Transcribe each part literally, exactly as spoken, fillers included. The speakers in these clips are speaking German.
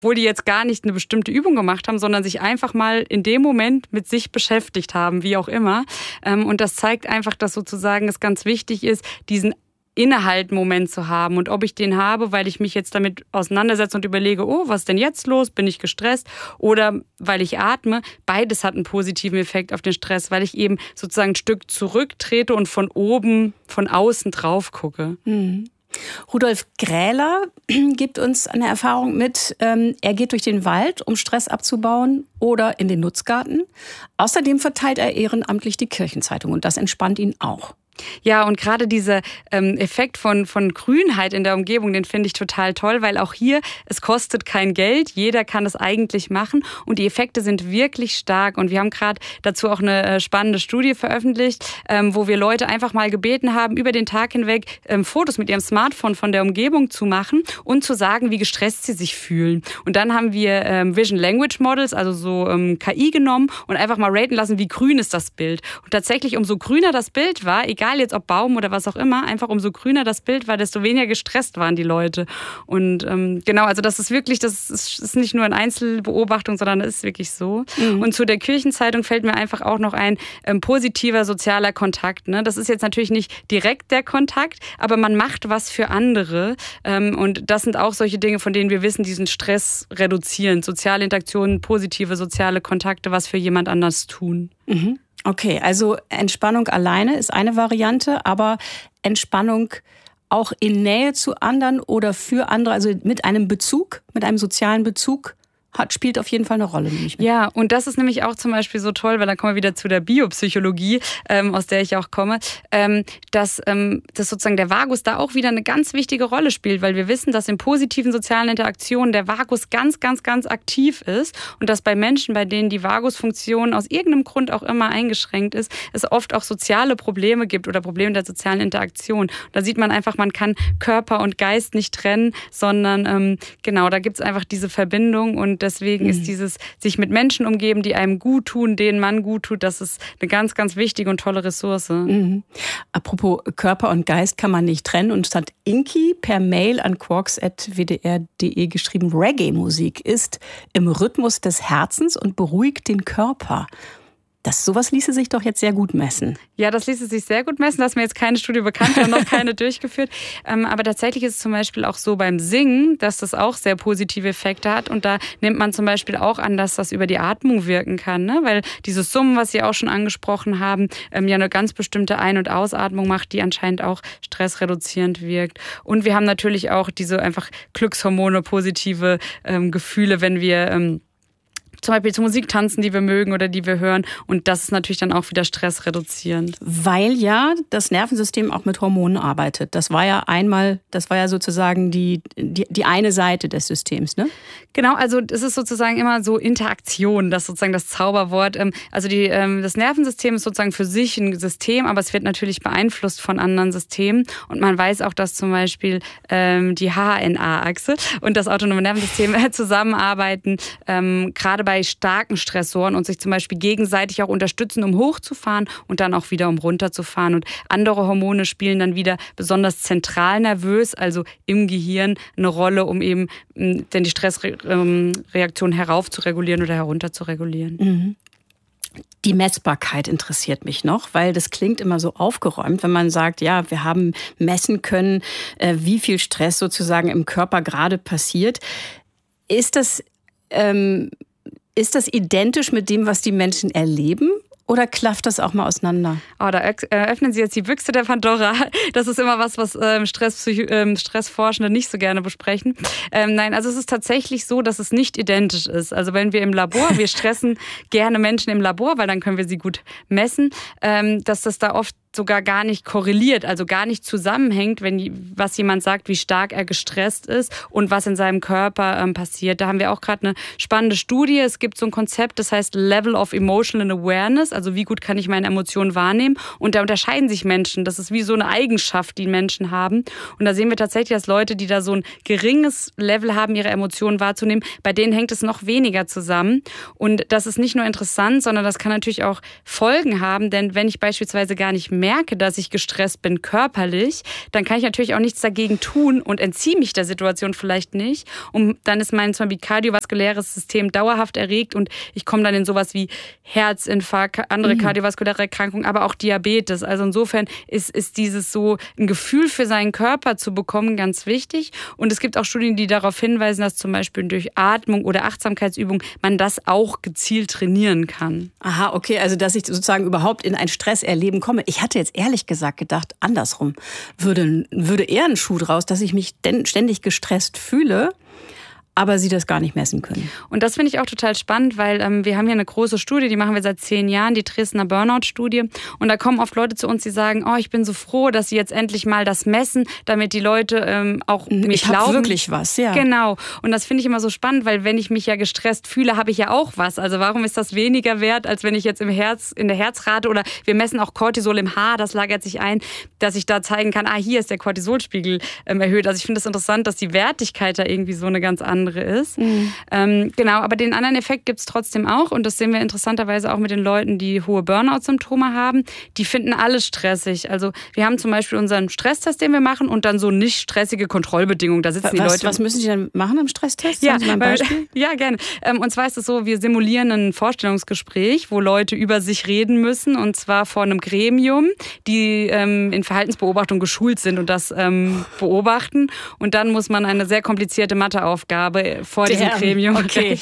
obwohl die jetzt gar nicht eine bestimmte Übung gemacht haben, sondern sich einfach mal in dem Moment mit sich beschäftigt haben, wie auch immer. Und das zeigt einfach, dass sozusagen es ganz wichtig ist, diesen Innehalten-Moment zu haben. Und ob ich den habe, weil ich mich jetzt damit auseinandersetze und überlege, oh, was ist denn jetzt los? Bin ich gestresst? Oder weil ich atme? Beides hat einen positiven Effekt auf den Stress, weil ich eben sozusagen ein Stück zurücktrete und von oben, von außen drauf gucke. Mhm. Rudolf Grähler gibt uns eine Erfahrung mit, ähm, er geht durch den Wald, um Stress abzubauen, oder in den Nutzgarten. Außerdem verteilt er ehrenamtlich die Kirchenzeitung und das entspannt ihn auch. Ja, und gerade dieser ähm, Effekt von, von Grünheit in der Umgebung, den finde ich total toll, weil auch hier, es kostet kein Geld, jeder kann es eigentlich machen und die Effekte sind wirklich stark. Und wir haben gerade dazu auch eine äh, spannende Studie veröffentlicht, ähm, wo wir Leute einfach mal gebeten haben, über den Tag hinweg ähm, Fotos mit ihrem Smartphone von der Umgebung zu machen und zu sagen, wie gestresst sie sich fühlen. Und dann haben wir ähm, Vision Language Models, also so ähm, K I genommen und einfach mal raten lassen, wie grün ist das Bild. Und tatsächlich, umso grüner das Bild war, egal jetzt ob Baum oder was auch immer, einfach umso grüner das Bild war, desto weniger gestresst waren die Leute. Und ähm, genau, also das ist wirklich, das ist, ist nicht nur eine Einzelbeobachtung, sondern das ist wirklich so. Mhm. Und zu der Kirchenzeitung fällt mir einfach auch noch ein ähm, positiver sozialer Kontakt. Ne? Das ist jetzt natürlich nicht direkt der Kontakt, aber man macht was für andere. Ähm, und das sind auch solche Dinge, von denen wir wissen, diesen Stress reduzieren. Soziale Interaktionen, positive soziale Kontakte, was für jemand anders tun. Mhm. Okay, also Entspannung alleine ist eine Variante, aber Entspannung auch in Nähe zu anderen oder für andere, also mit einem Bezug, mit einem sozialen Bezug, hat, spielt auf jeden Fall eine Rolle. Nämlich mit. Ja, und das ist nämlich auch zum Beispiel so toll, weil dann kommen wir wieder zu der Biopsychologie, ähm, aus der ich auch komme, ähm, dass, ähm, dass sozusagen der Vagus da auch wieder eine ganz wichtige Rolle spielt, weil wir wissen, dass in positiven sozialen Interaktionen der Vagus ganz, ganz, ganz aktiv ist und dass bei Menschen, bei denen die Vagusfunktion aus irgendeinem Grund auch immer eingeschränkt ist, es oft auch soziale Probleme gibt oder Probleme der sozialen Interaktion. Und da sieht man einfach, man kann Körper und Geist nicht trennen, sondern ähm, genau, da gibt es einfach diese Verbindung und deswegen mhm. ist dieses sich mit Menschen umgeben, die einem gut tun, denen man gut tut, das ist eine ganz, ganz wichtige und tolle Ressource. Mhm. Apropos Körper und Geist kann man nicht trennen und es hat Inki per Mail an quarks at w d r punkt d e geschrieben, Reggae-Musik ist im Rhythmus des Herzens und beruhigt den Körper. Das, sowas ließe sich doch jetzt sehr gut messen. Ja, das ließe sich sehr gut messen. Da ist mir jetzt keine Studie bekannt, wir haben noch keine durchgeführt. Ähm, aber tatsächlich ist es zum Beispiel auch so beim Singen, dass das auch sehr positive Effekte hat. Und da nimmt man zum Beispiel auch an, dass das über die Atmung wirken kann. Ne? Weil dieses Summen, was Sie auch schon angesprochen haben, ähm, ja eine ganz bestimmte Ein- und Ausatmung macht, die anscheinend auch stressreduzierend wirkt. Und wir haben natürlich auch diese einfach Glückshormone, positive ähm, Gefühle, wenn wir Ähm, zum Beispiel zur Musik tanzen, die wir mögen oder die wir hören. Und das ist natürlich dann auch wieder stressreduzierend. Weil ja das Nervensystem auch mit Hormonen arbeitet. Das war ja einmal, das war ja sozusagen die, die, die eine Seite des Systems, ne? Genau, also es ist sozusagen immer so Interaktion, das ist sozusagen das Zauberwort. Also die, das Nervensystem ist sozusagen für sich ein System, aber es wird natürlich beeinflusst von anderen Systemen. Und man weiß auch, dass zum Beispiel die H N A-Achse und das autonome Nervensystem zusammenarbeiten, gerade bei starken Stressoren und sich zum Beispiel gegenseitig auch unterstützen, um hochzufahren und dann auch wieder um runterzufahren. Und andere Hormone spielen dann wieder besonders zentral nervös, also im Gehirn, eine Rolle, um eben denn die Stressreaktion heraufzuregulieren oder herunterzuregulieren. Mhm. Die Messbarkeit interessiert mich noch, weil das klingt immer so aufgeräumt, wenn man sagt, ja, wir haben messen können, wie viel Stress sozusagen im Körper gerade passiert. Ist das ähm, Ist das identisch mit dem, was die Menschen erleben? Oder klafft das auch mal auseinander? Oh, da öffnen Sie jetzt die Büchse der Pandora. Das ist immer was, was ähm, Stress, ähm, Stressforschende nicht so gerne besprechen. Ähm, nein, also es ist tatsächlich so, dass es nicht identisch ist. Also wenn wir im Labor, wir stressen gerne Menschen im Labor, weil dann können wir sie gut messen, ähm, dass das da oft sogar gar nicht korreliert, also gar nicht zusammenhängt, wenn was jemand sagt, wie stark er gestresst ist und was in seinem Körper ähm, passiert. Da haben wir auch gerade eine spannende Studie. Es gibt so ein Konzept, das heißt Level of Emotional Awareness, also wie gut kann ich meine Emotionen wahrnehmen. Und da unterscheiden sich Menschen. Das ist wie so eine Eigenschaft, die Menschen haben. Und da sehen wir tatsächlich, dass Leute, die da so ein geringes Level haben, ihre Emotionen wahrzunehmen, bei denen hängt es noch weniger zusammen. Und das ist nicht nur interessant, sondern das kann natürlich auch Folgen haben, denn wenn ich beispielsweise gar nicht merke, dass ich gestresst bin körperlich, dann kann ich natürlich auch nichts dagegen tun und entziehe mich der Situation vielleicht nicht. Und dann ist mein zum Beispiel kardiovaskuläres System dauerhaft erregt und ich komme dann in sowas wie Herzinfarkt, andere mhm. kardiovaskuläre Erkrankungen, aber auch Diabetes. Also insofern ist, ist dieses so ein Gefühl für seinen Körper zu bekommen ganz wichtig. Und es gibt auch Studien, die darauf hinweisen, dass zum Beispiel durch Atmung oder Achtsamkeitsübung man das auch gezielt trainieren kann. Aha, okay, also dass ich sozusagen überhaupt in ein Stresserleben komme. Ich hatte jetzt ehrlich gesagt gedacht, andersrum. Würde, würde eher ein Schuh draus, dass ich mich ständig gestresst fühle, aber sie das gar nicht messen können. Und das finde ich auch total spannend, weil ähm, wir haben hier eine große Studie, die machen wir seit zehn Jahren, die Dresdner Burnout-Studie. Und da kommen oft Leute zu uns, die sagen, oh, ich bin so froh, dass sie jetzt endlich mal das messen, damit die Leute ähm, auch mir ich glauben. Ich habe wirklich was, ja. Genau. Und das finde ich immer so spannend, weil wenn ich mich ja gestresst fühle, habe ich ja auch was. Also warum ist das weniger wert, als wenn ich jetzt im Herz, in der Herzrate oder wir messen auch Cortisol im Haar, das lagert sich ein, dass ich da zeigen kann, ah, hier ist der Cortisolspiegel ähm, erhöht. Also ich finde es das interessant, dass die Wertigkeit da irgendwie so eine ganz andere ist. Mhm. Ähm, genau, aber den anderen Effekt gibt es trotzdem auch und das sehen wir interessanterweise auch mit den Leuten, die hohe Burnout-Symptome haben. Die finden alles stressig. Also wir haben zum Beispiel unseren Stresstest, den wir machen und dann so nicht stressige Kontrollbedingungen. Da sitzen was, die Leute. Was müssen Sie denn machen im Stresstest? Ja, Haben Sie mal ein Beispiel? Weil, ja, gerne. Ähm, und zwar ist es so, wir simulieren ein Vorstellungsgespräch, wo Leute über sich reden müssen und zwar vor einem Gremium, die ähm, in Verhaltensbeobachtung geschult sind und das ähm, beobachten. Und dann muss man eine sehr komplizierte Matheaufgabe vor diesem Damn. Gremium okay.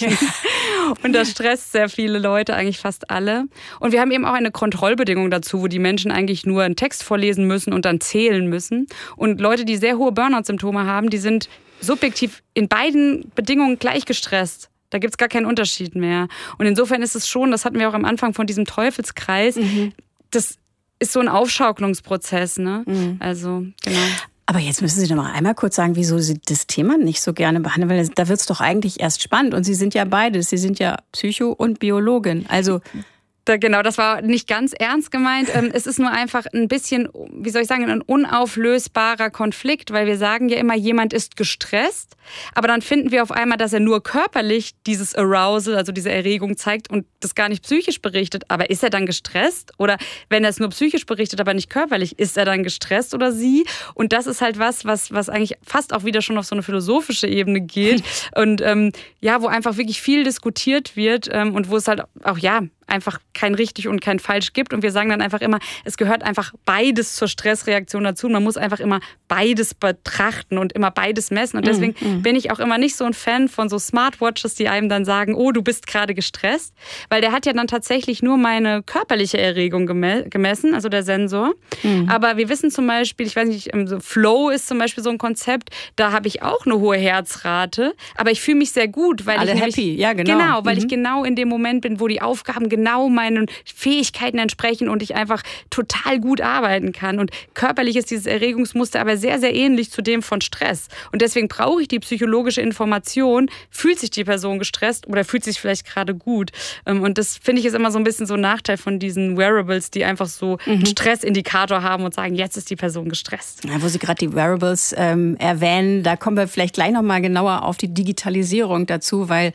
Und das stresst sehr viele Leute, eigentlich fast alle. Und wir haben eben auch eine Kontrollbedingung dazu, wo die Menschen eigentlich nur einen Text vorlesen müssen und dann zählen müssen. Und Leute, die sehr hohe Burnout-Symptome haben, die sind subjektiv in beiden Bedingungen gleich gestresst. Da gibt es gar keinen Unterschied mehr. Und insofern ist es schon, das hatten wir auch am Anfang von diesem Teufelskreis, mhm. das ist so ein Aufschaukelungsprozess, ne? Mhm. Also, genau. Aber jetzt müssen Sie doch mal einmal kurz sagen, wieso Sie das Thema nicht so gerne behandeln, weil da wird es doch eigentlich erst spannend. Und Sie sind ja beides. Sie sind ja Psycho- und Biologin. Also Genau, das war nicht ganz ernst gemeint. Es ist nur einfach ein bisschen, wie soll ich sagen, ein unauflösbarer Konflikt, weil wir sagen ja immer, jemand ist gestresst, aber dann finden wir auf einmal, dass er nur körperlich dieses Arousal, also diese Erregung zeigt und das gar nicht psychisch berichtet. Aber ist er dann gestresst? Oder wenn er es nur psychisch berichtet, aber nicht körperlich, ist er dann gestresst oder sie? Und das ist halt was, was, was eigentlich fast auch wieder schon auf so eine philosophische Ebene geht und ähm, ja, wo einfach wirklich viel diskutiert wird ähm, und wo es halt auch, ja, einfach kein richtig und kein falsch gibt. Und wir sagen dann einfach immer, es gehört einfach beides zur Stressreaktion dazu. Man muss einfach immer beides betrachten und immer beides messen. Und deswegen mm, mm. bin ich auch immer nicht so ein Fan von so Smartwatches, die einem dann sagen, oh, du bist gerade gestresst. Weil der hat ja dann tatsächlich nur meine körperliche Erregung gemessen, also der Sensor. Mm. Aber wir wissen zum Beispiel, ich weiß nicht, so Flow ist zum Beispiel so ein Konzept, da habe ich auch eine hohe Herzrate, aber ich fühle mich sehr gut, weil Alle ich happy, nämlich, ja genau. Genau, weil mhm. ich genau in dem Moment bin, wo die Aufgaben genau meinen Fähigkeiten entsprechen und ich einfach total gut arbeiten kann. Und körperlich ist dieses Erregungsmuster aber sehr, sehr ähnlich zu dem von Stress. Und deswegen brauche ich die psychologische Information, fühlt sich die Person gestresst oder fühlt sich vielleicht gerade gut. Und das finde ich ist immer so ein bisschen so ein Nachteil von diesen Wearables, die einfach so einen Stresindikator haben und sagen, jetzt ist die Person gestresst. Ja, wo Sie gerade die Wearables ähm, erwähnen, da kommen wir vielleicht gleich noch mal genauer auf die Digitalisierung dazu, weil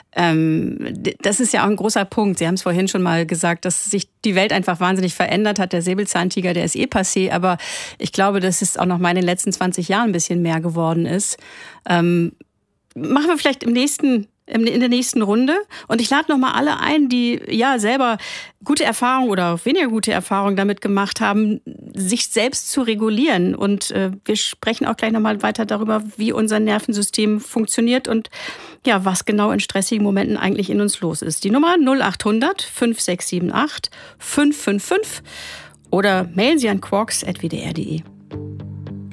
ähm, das ist ja auch ein großer Punkt. Sie haben es vorhin schon mal gesagt, dass sich die Welt einfach wahnsinnig verändert hat. Der Säbelzahntiger, der ist eh passé, aber ich glaube, dass es auch noch mal in den letzten zwanzig Jahren ein bisschen mehr geworden ist. Ähm, machen wir vielleicht im nächsten in der nächsten Runde. Und ich lade noch mal alle ein, die ja selber gute Erfahrungen oder auch weniger gute Erfahrungen damit gemacht haben, sich selbst zu regulieren. Und äh, wir sprechen auch gleich noch mal weiter darüber, wie unser Nervensystem funktioniert und ja, was genau in stressigen Momenten eigentlich in uns los ist. Die Nummer null acht hundert fünf sechs sieben acht fünf fünf fünf oder mailen Sie an quarks at w d r punkt d e.